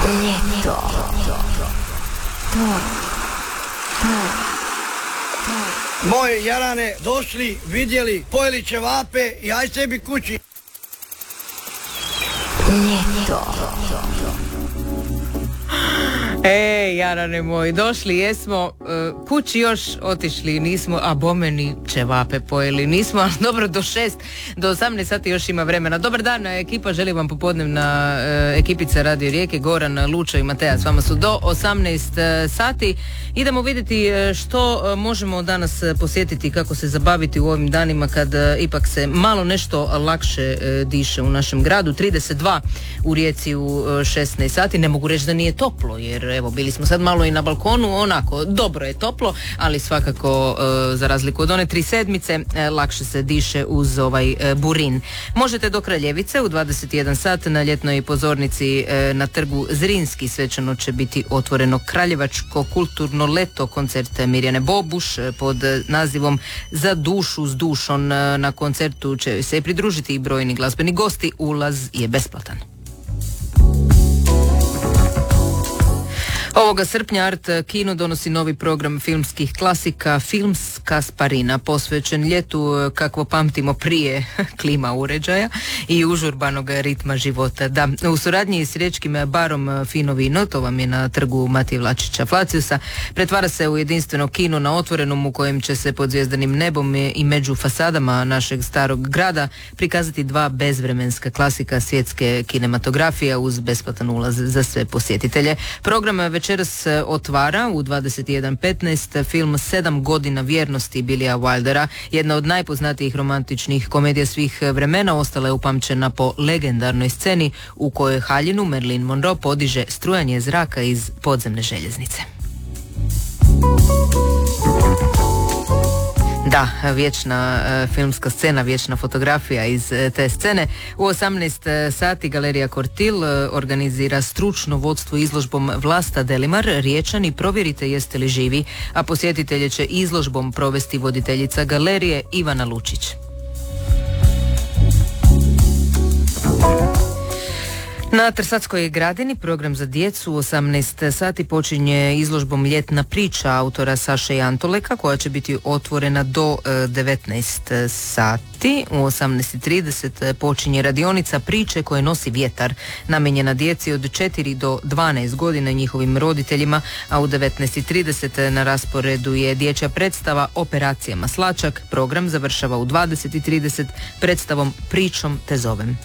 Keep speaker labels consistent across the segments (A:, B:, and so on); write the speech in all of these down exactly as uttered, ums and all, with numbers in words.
A: Ljeto. To.
B: Moji jarane došli, vidjeli, pojeli ćevape i aj sebi kući.
A: Ljeto.
C: E, jarane moji, došli jesmo, uh, kući još otišli nismo, a bome ni ćevape pojeli nismo, ali dobro, do šest, do osamnaest sati još ima vremena. Dobar dan, ekipa, želim vam popodnevna uh, ekipica Radio Rijeke, Goran, Lučo i Mateja s vama su do osamnaest sati. Idemo vidjeti što uh, možemo danas posjetiti, kako se zabaviti u ovim danima kad uh, ipak se malo nešto lakše uh, diše u našem gradu. trideset dva u Rijeci u uh, šesnaest sati, ne mogu reći da nije toplo, jer evo, bili smo sad malo i na balkonu, onako, dobro je toplo, ali svakako e, za razliku od one tri sedmice, e, lakše se diše uz ovaj e, burin. Možete do Kraljevice u dvadeset jedan sat na ljetnoj pozornici e, na trgu Zrinski svečano će biti otvoreno Kraljevačko kulturno leto, koncert Mirjane Bobuš e, pod nazivom Za dušu s dušom. E, na koncertu će se pridružiti i brojni glazbeni gosti, ulaz je besplatan. Ovoga srpnja Art Kino donosi novi program filmskih klasika Filmska Sparina, posvećen ljetu kakvo pamtimo prije klima uređaja i užurbanog ritma života. Da, u suradnji s riječkim barom Fino Vino, to vam je na trgu Matije Vlačića Flaciusa, pretvara se u jedinstveno kino na otvorenom u kojem će se pod zvjezdanim nebom i među fasadama našeg starog grada prikazati dva bezvremenska klasika svjetske kinematografije uz besplatan ulaz za sve posjetitelje. Program večeras otvara u dvadeset jedan petnaest film Sedam godina vjernosti Billija Wildera, jedna od najpoznatijih romantičnih komedija svih vremena, ostala je upamćena po legendarnoj sceni u kojoj haljinu Marilyn Monroe podiže strujanje zraka iz podzemne željeznice. Da, vječna e, filmska scena, vječna fotografija iz e, te scene. U osamnaest sati Galerija Kortil e, organizira stručno vodstvo izložbom Vlasta Delimar, Riječani, provjerite jeste li živi, a posjetitelje će izložbom provesti voditeljica galerije Ivana Lučić. Na Trsatskoj gradini program za djecu u osamnaest sati počinje izložbom Ljetna priča autora Saše Jantoleka, koja će biti otvorena do devetnaest sati. U osamnaest trideset počinje radionica Priče koje nosi vjetar, namijenjena djeci od četiri do dvanaest godina i njihovim roditeljima, a u devetnaest trideset na rasporedu je dječja predstava Operacija Maslačak. Program završava u dvadeset trideset predstavom Pričom te zovem.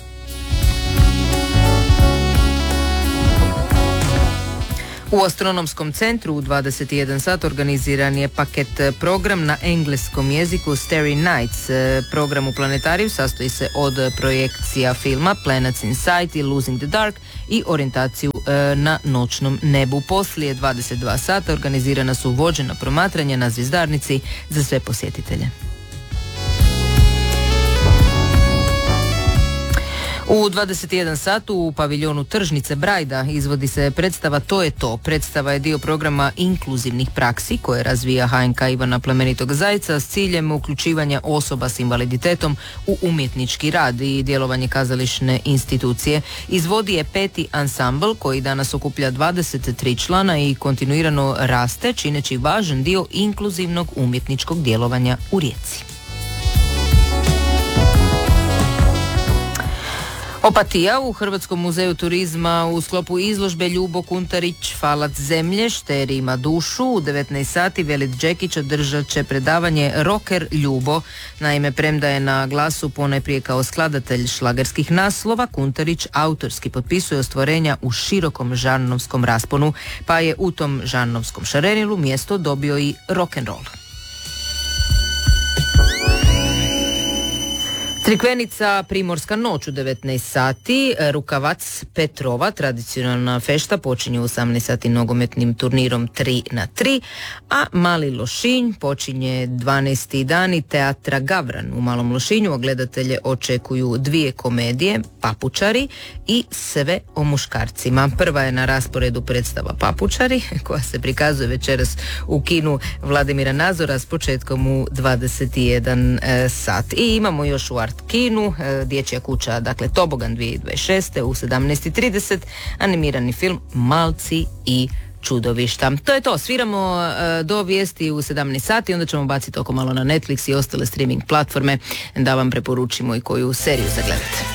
C: U Astronomskom centru u dvadeset jedan sat organiziran je paket program na engleskom jeziku Starry Nights. Program u planetariju sastoji se od projekcija filma Planets in Sight i Losing the Dark i orijentaciju e, na noćnom nebu. Poslije dvadeset dva sata organizirana su vođena promatranja na zvjezdarnici za sve posjetitelje. U dvadeset jedan satu u paviljonu Tržnice Brajda izvodi se predstava To je to. Predstava je dio programa inkluzivnih praksi koje razvija H N K Ivana Plemenitog Zajca s ciljem uključivanja osoba s invaliditetom u umjetnički rad i djelovanje kazališne institucije. Izvodi je peti ansambl koji danas okuplja dvadeset tri člana i kontinuirano raste, čineći važan dio inkluzivnog umjetničkog djelovanja u Rijeci. Opatija u Hrvatskom muzeju turizma u sklopu izložbe Ljubo Kuntarić Falac zemlje šteri ima dušu. U devetnaest sati Velit Đekić održat će predavanje Rocker Ljubo. Naime, premda je na glasu ponajprije kao skladatelj šlagerskih naslova, Kuntarić autorski potpisuje ostvarenja u širokom žarnovskom rasponu, pa je u tom žarnovskom šarenilu mjesto dobio i rock'n'roll. Crikvenica Primorska noć u devetnaest sati, Rukavac Petrova, tradicionalna fešta, počinje u osamnaest sati nogometnim turnirom tri na tri, a Mali Lošinj počinje dvanaesti dani Teatra Gavran. U Malom Lošinju gledatelje očekuju dvije komedije, Papučari i Sve o muškarcima. Prva je na rasporedu predstava Papučari, koja se prikazuje večeras u kinu Vladimira Nazora s početkom u dvadeset jedan sat. I imamo još u Art kinu, e, Dječja kuća, dakle Tobogan dvije tisuće dvadeset šeste u sedamnaest i trideset, animirani film Malci i čudovišta. To je to, sviramo e, do vijesti u sedamnaest sati, onda ćemo baciti oko malo na Netflix i ostale streaming platforme da vam preporučimo i koju seriju zagledate.